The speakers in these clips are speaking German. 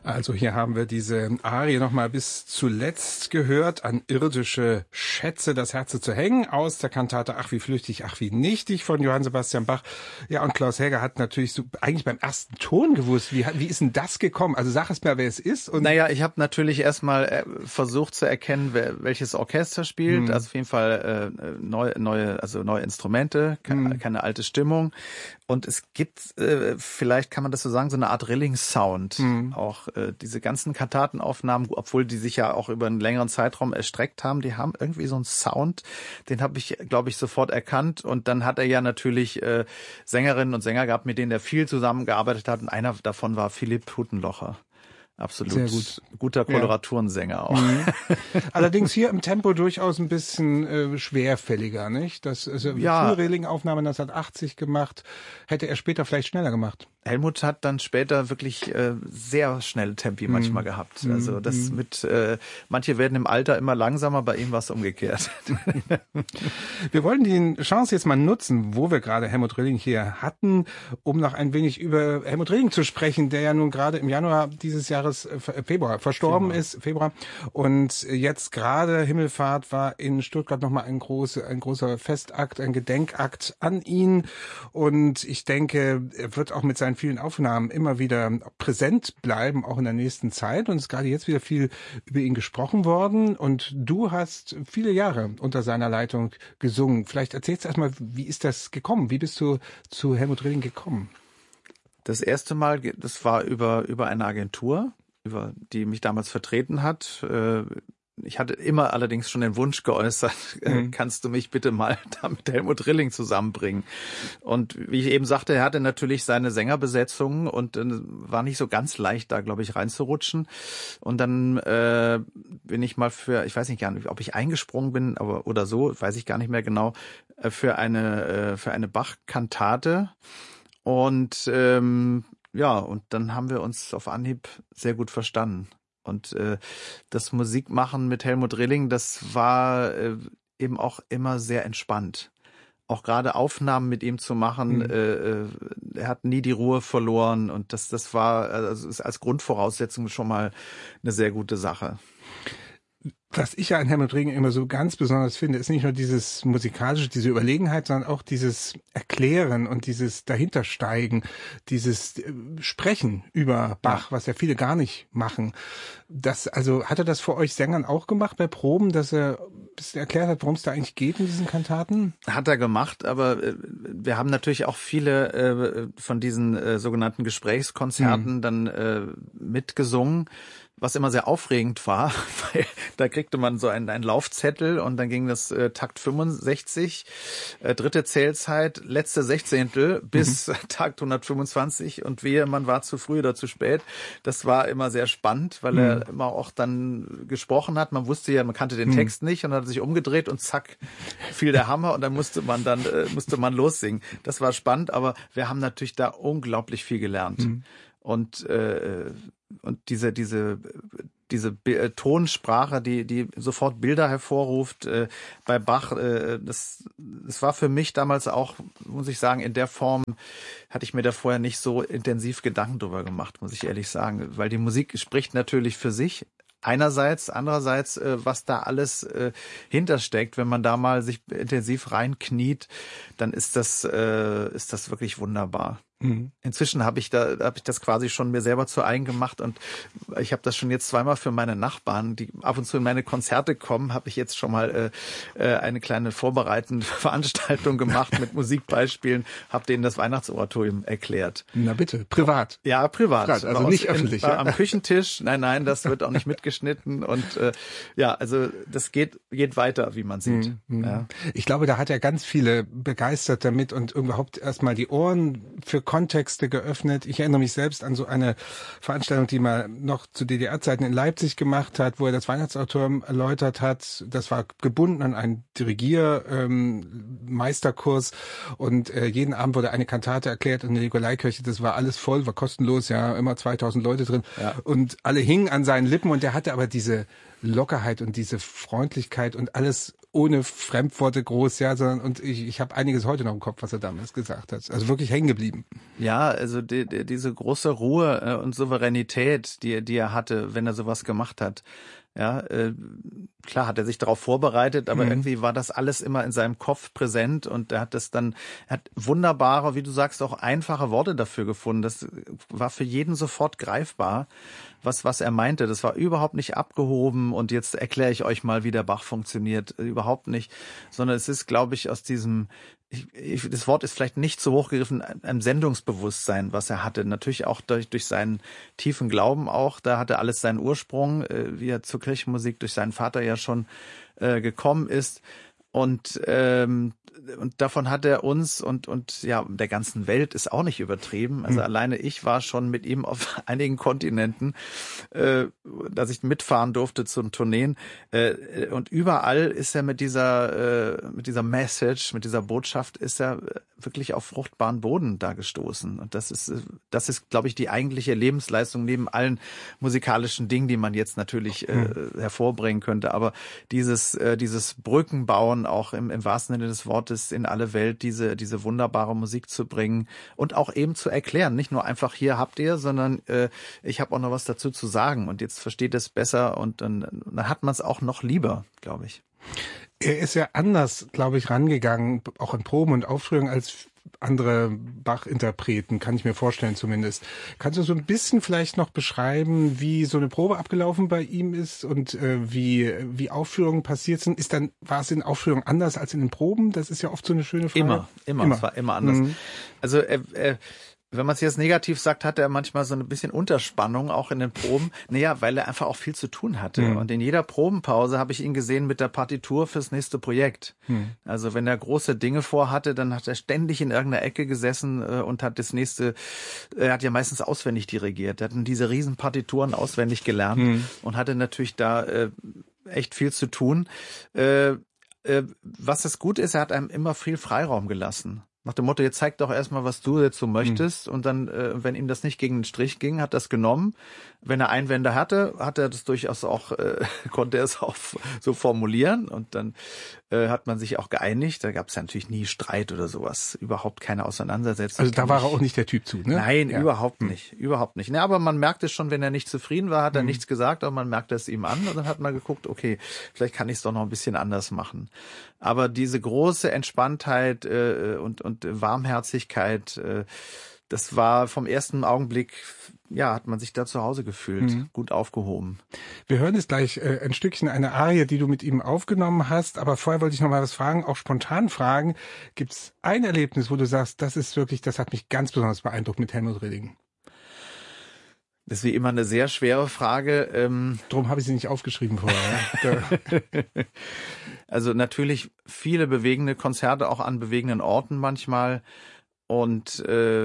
Also hier haben wir diese Arie nochmal bis zuletzt gehört, an irdische Schätze das Herze zu hängen, aus der Kantate Ach wie flüchtig, ach wie nichtig von Johann Sebastian Bach. Ja, und Klaus Häger hat natürlich so eigentlich beim ersten Ton gewusst. Wie ist denn das gekommen? Also sag es mir, wer es ist. Und naja, ich habe natürlich erstmal versucht zu erkennen, welches Orchester spielt. Also auf jeden Fall neue Instrumente, keine alte Stimmung. Und es gibt, vielleicht kann man das so sagen, so eine Art Rilling-Sound. Auch diese ganzen Kantatenaufnahmen, obwohl die sich ja auch über einen längeren Zeitraum erstreckt haben, die haben irgendwie so einen Sound, den habe ich, glaube ich, sofort erkannt. Und dann hat er ja natürlich Sängerinnen und Sänger gehabt, mit denen er viel zusammengearbeitet hat. Und einer davon war Philipp Hutenlocher. Absolut. Sehr gut. Guter Koloraturensänger auch. Allerdings hier im Tempo durchaus ein bisschen schwerfälliger, nicht? Das ist ja Frühreling-Aufnahme 1980 gemacht. Hätte er später vielleicht schneller gemacht. Helmut hat dann später wirklich sehr schnelle Tempi manchmal gehabt. Also das mit manche werden im Alter immer langsamer, bei ihm war es umgekehrt. Wir wollen die Chance jetzt mal nutzen, wo wir gerade Helmut Rilling hier hatten, um noch ein wenig über Helmut Rilling zu sprechen, der ja nun gerade im Januar dieses Jahres Februar verstorben ist. Und jetzt gerade Himmelfahrt war in Stuttgart nochmal ein großer Festakt, ein Gedenkakt an ihn. Und ich denke, er wird auch mit seinen vielen Aufnahmen immer wieder präsent bleiben, auch in der nächsten Zeit. Und es ist gerade jetzt wieder viel über ihn gesprochen worden. Und du hast viele Jahre unter seiner Leitung gesungen. Vielleicht erzählst du erstmal, wie ist das gekommen? Wie bist du zu Helmut Rilling gekommen? Das erste Mal, das war über eine Agentur, die mich damals vertreten hat. Ich hatte immer allerdings schon den Wunsch geäußert, kannst du mich bitte mal da mit Helmut Rilling zusammenbringen? Und wie ich eben sagte, er hatte natürlich seine Sängerbesetzung und war nicht so ganz leicht, da, glaube ich, reinzurutschen. Und dann bin ich mal ich weiß nicht gar nicht, ob ich eingesprungen bin, aber oder so, weiß ich gar nicht mehr genau, für eine Bach-Kantate. Und und dann haben wir uns auf Anhieb sehr gut verstanden. Und das Musikmachen mit Helmut Rilling, das war eben auch immer sehr entspannt. Auch gerade Aufnahmen mit ihm zu machen, er hat nie die Ruhe verloren und das war ist als Grundvoraussetzung schon mal eine sehr gute Sache. Was ich ja an Helmut Rilling immer so ganz besonders finde, ist nicht nur dieses musikalische, diese Überlegenheit, sondern auch dieses Erklären und dieses Dahintersteigen, dieses Sprechen über Bach, was ja viele gar nicht machen. Hat er das für euch Sängern auch gemacht bei Proben, dass er ein bisschen erklärt hat, worum es da eigentlich geht in diesen Kantaten? Hat er gemacht, aber wir haben natürlich auch viele von diesen sogenannten Gesprächskonzerten dann mitgesungen. Was immer sehr aufregend war, weil da kriegte man so einen Laufzettel und dann ging das Takt 65, dritte Zählzeit, letzte Sechzehntel bis Takt 125 und wehe, man war zu früh oder zu spät. Das war immer sehr spannend, weil er immer auch dann gesprochen hat. Man wusste ja, man kannte den Text nicht und dann hat er sich umgedreht und zack, fiel der Hammer und dann musste man lossingen. Das war spannend, aber wir haben natürlich da unglaublich viel gelernt. Und diese Tonsprache, die sofort Bilder hervorruft, bei Bach, das war für mich damals auch, muss ich sagen, in der Form hatte ich mir da vorher nicht so intensiv Gedanken drüber gemacht, muss ich ehrlich sagen, weil die Musik spricht natürlich für sich. Einerseits, andererseits, was da alles hintersteckt, wenn man da mal sich intensiv reinkniet, dann ist das wirklich wunderbar. Inzwischen habe ich das quasi schon mir selber zu eigen gemacht und ich habe das schon jetzt zweimal für meine Nachbarn, die ab und zu in meine Konzerte kommen, habe ich jetzt schon mal eine kleine vorbereitende Veranstaltung gemacht mit Musikbeispielen, habe denen das Weihnachtsoratorium erklärt. Na bitte, privat? Ja, privat. Also nicht öffentlich. Am Küchentisch, nein, das wird auch nicht mitgeschnitten und also das geht weiter, wie man sieht. Ja. Ich glaube, da hat er ganz viele begeistert damit und überhaupt erstmal die Ohren für Kontexte geöffnet. Ich erinnere mich selbst an so eine Veranstaltung, die man noch zu DDR-Zeiten in Leipzig gemacht hat, wo er das Weihnachtsautorium erläutert hat. Das war gebunden an einen Dirigiermeisterkurs und jeden Abend wurde eine Kantate erklärt in der Nikolaikirche. Das war alles voll, war kostenlos, ja, immer 2000 Leute drin und alle hingen an seinen Lippen und er hatte aber diese Lockerheit und diese Freundlichkeit und alles ohne Fremdworte groß, ja, sondern und ich habe einiges heute noch im Kopf, was er damals gesagt hat. Also wirklich hängen geblieben. Ja, also diese große Ruhe und Souveränität, die er hatte, wenn er sowas gemacht hat. Ja, klar hat er sich darauf vorbereitet, aber irgendwie war das alles immer in seinem Kopf präsent und er hat wunderbare, wie du sagst, auch einfache Worte dafür gefunden. Das war für jeden sofort greifbar, was er meinte. Das war überhaupt nicht abgehoben und jetzt erkläre ich euch mal, wie der Bach funktioniert. Überhaupt nicht, sondern es ist, glaube ich, aus diesem das Wort ist vielleicht nicht so hochgegriffen, einem Sendungsbewusstsein, was er hatte. Natürlich auch durch seinen tiefen Glauben auch. Da hatte alles seinen Ursprung, wie er zur Kirchenmusik durch seinen Vater ja schon gekommen ist. Und davon hat er uns und ja der ganzen Welt ist auch nicht übertrieben. Also alleine ich war schon mit ihm auf einigen Kontinenten, dass ich mitfahren durfte zu Tourneen. Und überall ist er mit dieser Message, mit dieser Botschaft, ist er wirklich auf fruchtbaren Boden da gestoßen. Und das ist, glaube ich, die eigentliche Lebensleistung neben allen musikalischen Dingen, die man jetzt natürlich hervorbringen könnte. Aber dieses Brückenbauen auch im wahrsten Sinne des Wortes in alle Welt, diese wunderbare Musik zu bringen und auch eben zu erklären. Nicht nur einfach hier habt ihr, sondern ich habe auch noch was dazu zu sagen und jetzt versteht es besser und dann hat man es auch noch lieber, glaube ich. Er ist ja anders, glaube ich, rangegangen, auch in Proben und Aufführungen als andere Bach-Interpreten, kann ich mir vorstellen zumindest. Kannst du so ein bisschen vielleicht noch beschreiben, wie so eine Probe abgelaufen bei ihm ist und wie Aufführungen passiert sind? War es in Aufführungen anders als in den Proben? Das ist ja oft so eine schöne Frage. Immer. Es war immer anders. Also wenn man es jetzt negativ sagt, hatte er manchmal so ein bisschen Unterspannung auch in den Proben. Naja, weil er einfach auch viel zu tun hatte. Und in jeder Probenpause habe ich ihn gesehen mit der Partitur fürs nächste Projekt. Also wenn er große Dinge vorhatte, dann hat er ständig in irgendeiner Ecke gesessen und hat er hat ja meistens auswendig dirigiert. Er hat diese riesen Partituren auswendig gelernt und hatte natürlich da echt viel zu tun. Was das Gute ist, er hat einem immer viel Freiraum gelassen. Nach dem Motto, jetzt zeig doch erstmal, was du jetzt so möchtest. Und dann, wenn ihm das nicht gegen den Strich ging, hat das genommen. Wenn er Einwände hatte, hat er das durchaus auch, konnte er es auch so formulieren. Und dann hat man sich auch geeinigt. Da gab es ja natürlich nie Streit oder sowas. Überhaupt keine Auseinandersetzung. Also da war er auch nicht der Typ zu, ne? Nein, ja. Überhaupt nicht. Überhaupt nicht. Ne, aber man merkt es schon, wenn er nicht zufrieden war, hat er nichts gesagt, aber man merkt es ihm an. Und dann hat man geguckt, okay, vielleicht kann ich es doch noch ein bisschen anders machen. Aber diese große Entspanntheit und Warmherzigkeit, das war vom ersten Augenblick, ja, hat man sich da zu Hause gefühlt, gut aufgehoben. Wir hören jetzt gleich ein Stückchen, eine Arie, die du mit ihm aufgenommen hast, aber vorher wollte ich noch mal was fragen, auch spontan fragen. Gibt es ein Erlebnis, wo du sagst, das hat mich ganz besonders beeindruckt mit Helmut Rilling? Das ist wie immer eine sehr schwere Frage. Drum habe ich sie nicht aufgeschrieben vorher. Ja. Also natürlich viele bewegende Konzerte, auch an bewegenden Orten manchmal und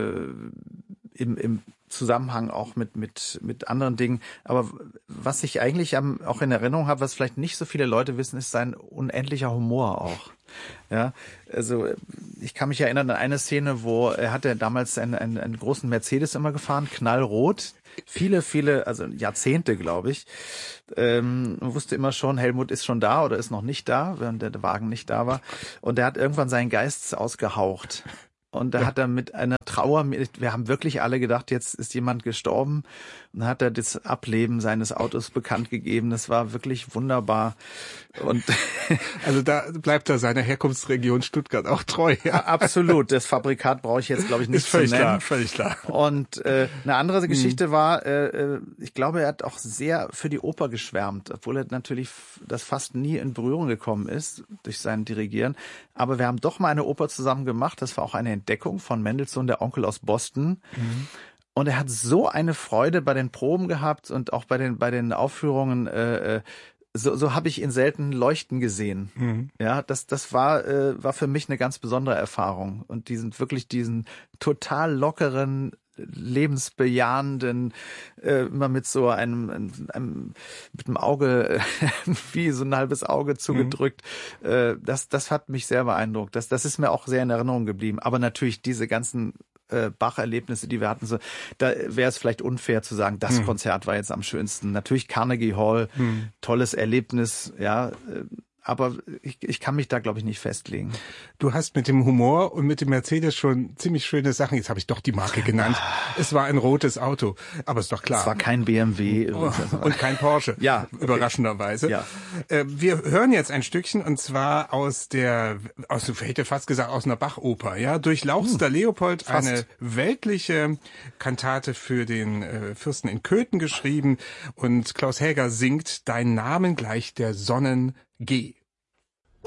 im Zusammenhang auch mit anderen Dingen. Aber was ich eigentlich auch in Erinnerung habe, was vielleicht nicht so viele Leute wissen, ist sein unendlicher Humor auch. Ja, also ich kann mich erinnern an eine Szene, wo er hatte damals einen großen Mercedes immer gefahren, knallrot. Viele, also Jahrzehnte, glaube ich. Man wusste immer schon, Helmut ist schon da oder ist noch nicht da, während der Wagen nicht da war. Und er hat irgendwann seinen Geist ausgehaucht. Und da hat er mit einer Trauer, wir haben wirklich alle gedacht, jetzt ist jemand gestorben. Und dann hat er das Ableben seines Autos bekannt gegeben. Das war wirklich wunderbar. Und also da bleibt er seiner Herkunftsregion Stuttgart auch treu. Ja. Absolut. Das Fabrikat brauche ich jetzt, glaube ich, nicht zu nennen. Völlig klar. Und eine andere Geschichte war, ich glaube, er hat auch sehr für die Oper geschwärmt, obwohl er natürlich das fast nie in Berührung gekommen ist durch sein Dirigieren. Aber wir haben doch mal eine Oper zusammen gemacht. Das war auch eine Entdeckung von Mendelssohn, der Onkel aus Boston. Und er hat so eine Freude bei den Proben gehabt und auch bei den Aufführungen. So habe ich ihn selten leuchten gesehen. Ja, das war für mich eine ganz besondere Erfahrung. Und diesen total lockeren, lebensbejahenden, immer mit so mit dem Auge, wie so ein halbes Auge zugedrückt. Das hat mich sehr beeindruckt. Das ist mir auch sehr in Erinnerung geblieben. Aber natürlich diese ganzen Bach-Erlebnisse, die wir hatten, so, da wäre es vielleicht unfair zu sagen, das Konzert war jetzt am schönsten. Natürlich Carnegie Hall, tolles Erlebnis, ja, aber ich kann mich da, glaube ich, nicht festlegen. Du hast mit dem Humor und mit dem Mercedes schon ziemlich schöne Sachen. Jetzt habe ich doch die Marke genannt. Es war ein rotes Auto, aber ist doch klar. Es war kein BMW. Und kein Porsche. Ja. Okay. Überraschenderweise. Ja. Wir hören jetzt ein Stückchen, und zwar ich hätte fast gesagt, aus einer Bachoper. Ja, Durchlauchster Leopold, fast. eine weltliche Kantate für den Fürsten in Köthen geschrieben. Und Klaus Häger singt Dein Namen gleich der Sonnen G.